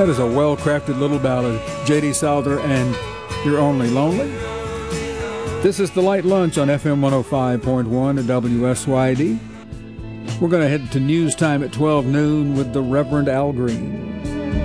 That is a well-crafted little ballad. J.D. Souther and You're Only Lonely. This is The Light Lunch on FM 105.1 at WSYD. We're going to head to news time at 12 noon with the Reverend Al Green.